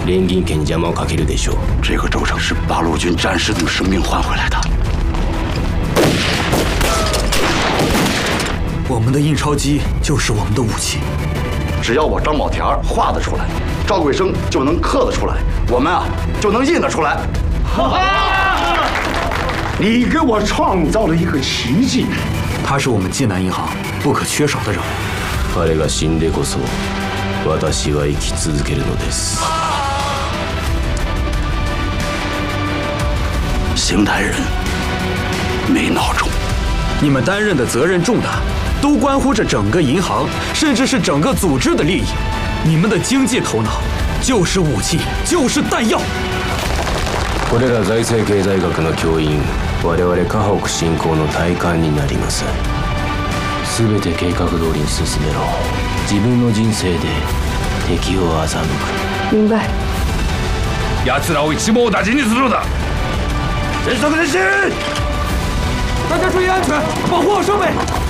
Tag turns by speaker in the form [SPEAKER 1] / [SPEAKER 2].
[SPEAKER 1] 連銀家に邪魔をかけるでしょう。
[SPEAKER 2] 这个州城是八路军战士的生命换回来的。
[SPEAKER 3] 我们的印钞机就是我们的武器。
[SPEAKER 2] 只要我张宝田画得出来，赵贵生就能刻得出来，我们啊就能印得出来。
[SPEAKER 4] 你给我创造了一个奇迹。
[SPEAKER 3] 他是我们济南银行不可缺少的人物。
[SPEAKER 1] 彼が死んでこそ私は生き続けるのです。
[SPEAKER 2] 邢台人没孬种。
[SPEAKER 3] 你们担任的责任重大，都关乎着整个银行，甚至是整个组织的利益。你们的经济头脑就是武器，就是弹药。
[SPEAKER 1] これら財政経済学の教員、我々河北振興の体幹になります。全て計画通りに進めろ。自分の人生で敵を欺く。
[SPEAKER 5] 明白。
[SPEAKER 6] 奴らを一網打尽にするのだ。
[SPEAKER 2] 人速前進！
[SPEAKER 3] 大家注意安全，保护好设备。